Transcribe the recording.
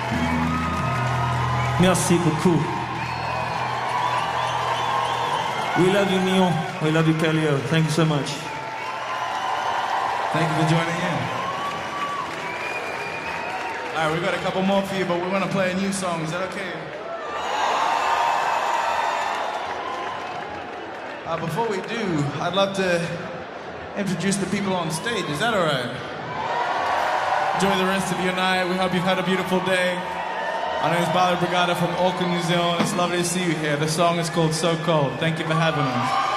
Merci beaucoup. We love you, Mignon. We love you, Calio. Thank you so much. Thank you for joining in. All right, we got a couple more for you, but we want to play a new song. Is that okay? Before we do, I'd love to introduce the people on stage. Is that all right? Enjoy the rest of your night. We hope you've had a beautiful day. My name is Bala Brigada from Auckland, New Zealand. It's lovely to see you here. The song is called So Cold. Thank you for having us.